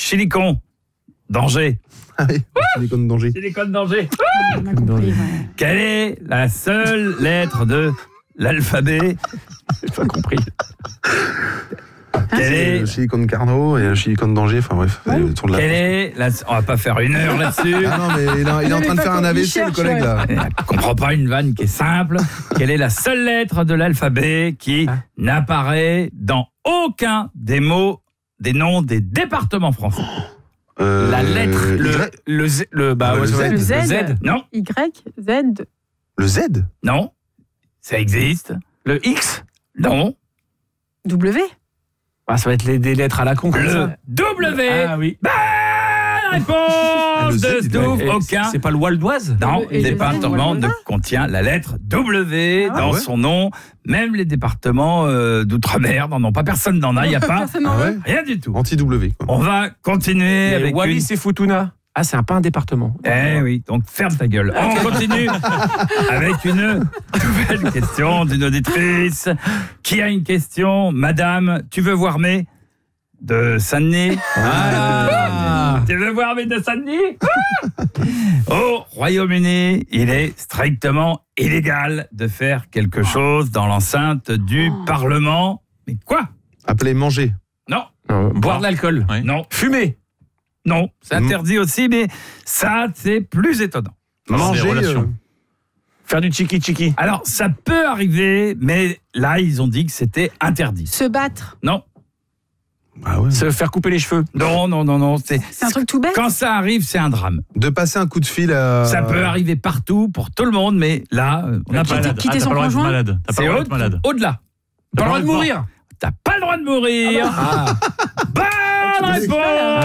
Silicon. Danger. Ah oui, silicone danger. Silicone danger. On a compris, ouais. Quelle est la seule lettre de l'alphabet? J'ai pas compris. Quelle est... Le silicone Carnot et le silicone danger, enfin bref, le tour de la... Quelle est la... On va pas faire 1 heure là-dessus. Ah non, mais il est en train de faire un AVC, le collègue, là. Je comprends pas une vanne qui est simple. Quelle est la seule lettre de l'alphabet qui n'apparaît dans aucun des mots, des noms des départements français? La lettre, le Z. Le Z. Le Z? Non. Y, Z. Le Z? Non. Ça existe. Le X. Non. W. Ah, ça va être des lettres à la con comme Le ça. W. Ah oui. Bonne réponse le Z, de il Stouff. Et Aucun. C'est pas le Waldoise? Non, Et le le département Z, ne contient la lettre W dans ouais. son nom. Même les départements d'outre-mer n'en ont pas. Personne n'en a. Il n'y a pas Personne n'en Ah veut. ouais? rien du tout. Anti-W, quoi. On va continuer avec Wallis et Futuna. Ah, c'est pas un département. Eh oui, donc ferme ta gueule. On continue avec une nouvelle question d'une auditrice qui a une question. Madame, tu veux voir mes de Saint-Denis? Tu veux voir mes de Saint-Denis? Au Royaume-Uni, il est strictement illégal de faire quelque chose dans l'enceinte du Parlement. Mais quoi? Appelé manger. Non, Boire de l'alcool. Ouais. non, Fumer. non. C'est interdit aussi, mais ça, c'est plus étonnant. Manger. des relations. Faire du chiki-chiki. Alors, ça peut arriver, mais là, ils ont dit que c'était interdit. Se battre. Non, Ah ouais. Se faire couper les cheveux. non. C'est un truc tout bête. Quand ça arrive, c'est un drame. De passer un coup de fil à... Ça peut arriver partout, pour tout le monde, mais là, on n'a pas... Malade. quitter T'as son pas le droit d'être conjoint. malade. T'as pas C'est le droit d'être malade. au-delà. Pas le droit de mourir. T'as pas le droit de mourir. Bonne réponse